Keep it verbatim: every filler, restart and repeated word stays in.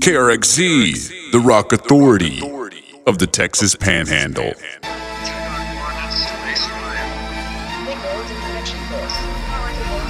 K R X Z, the rock authority of the Texas Panhandle. Turn on coordinates to baseline. Signal to connection course. Power to